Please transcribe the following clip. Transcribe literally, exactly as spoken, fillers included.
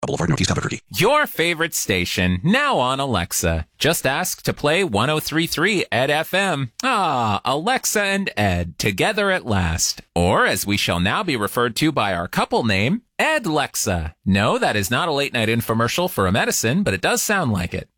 Boulevard, Northeast Albuquerque. Your favorite station, now on Alexa. Just ask to play ten thirty-three Ed F M. Ah, Alexa and Ed, together at last. Or, as we shall now be referred to by our couple name, Ed Lexa. No, that is not a late-night infomercial for a medicine, but it does sound like it.